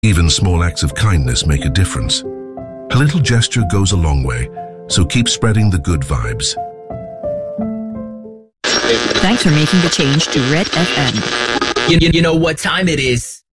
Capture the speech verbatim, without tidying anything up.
Even small acts of kindness make a difference. A little gesture goes a long way, so keep spreading the good vibes. Thanks for making the change to Red F M. You, you know what time it is.